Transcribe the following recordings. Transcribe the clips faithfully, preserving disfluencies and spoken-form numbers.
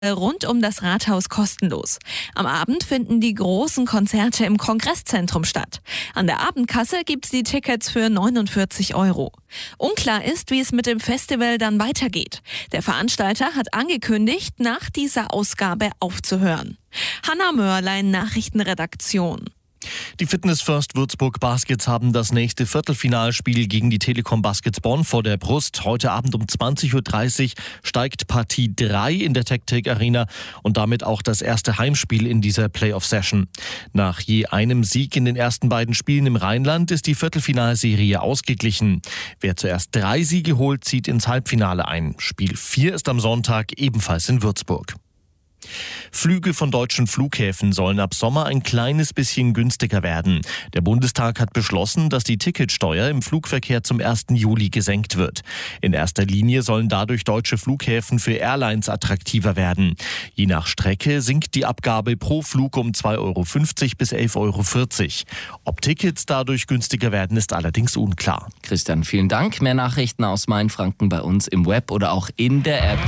rund um das Rathaus kostenlos. Am Abend finden die großen Konzerte im Kongresszentrum statt. An der Abendkasse gibt's die Tickets für neunundvierzig Euro. Unklar ist, wie es mit dem Festival dann weitergeht. Der Veranstalter hat angekündigt, nach dieser Ausgabe aufzuhören. Hanna Mörlein, Nachrichtenredaktion. Die Fitness First Würzburg Baskets haben das nächste Viertelfinalspiel gegen die Telekom Baskets Bonn vor der Brust. Heute Abend um zwanzig Uhr dreißig steigt Partie drei in der Tech-Tech Arena und damit auch das erste Heimspiel in dieser Playoff-Session. Nach je einem Sieg in den ersten beiden Spielen im Rheinland ist die Viertelfinalserie ausgeglichen. Wer zuerst drei Siege holt, zieht ins Halbfinale ein. Spiel vier ist am Sonntag ebenfalls in Würzburg. Flüge von deutschen Flughäfen sollen ab Sommer ein kleines bisschen günstiger werden. Der Bundestag hat beschlossen, dass die Ticketsteuer im Flugverkehr zum ersten Juli gesenkt wird. In erster Linie sollen dadurch deutsche Flughäfen für Airlines attraktiver werden. Je nach Strecke sinkt die Abgabe pro Flug um zwei Euro fünfzig bis elf Euro vierzig. Ob Tickets dadurch günstiger werden, ist allerdings unklar. Christian, vielen Dank. Mehr Nachrichten aus Mainfranken bei uns im Web oder auch in der App.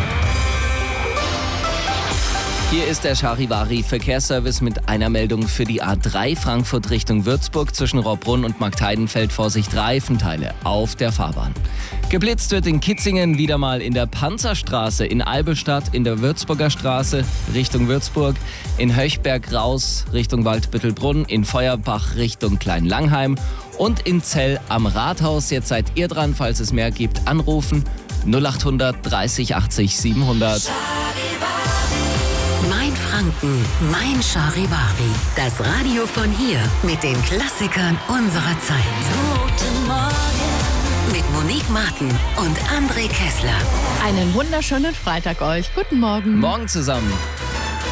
Hier ist der Charivari-Verkehrsservice mit einer Meldung für die A drei Frankfurt Richtung Würzburg zwischen Rohrbrunn und Marktheidenfeld. Vorsicht, Reifenteile auf der Fahrbahn. Geblitzt wird in Kitzingen wieder mal in der Panzerstraße, in Albelstadt, in der Würzburger Straße Richtung Würzburg, in Höchberg raus Richtung Waldbüttelbrunn, in Feuerbach Richtung Kleinlangheim und in Zell am Rathaus. Jetzt seid ihr dran, falls es mehr gibt, anrufen null achthundert dreißig achtzig siebenhundert. Mainfranken, mein Charivari. Das Radio von hier mit den Klassikern unserer Zeit. Guten Morgen. Mit Monique Martin und André Kessler. Einen wunderschönen Freitag euch. Guten Morgen. Morgen zusammen.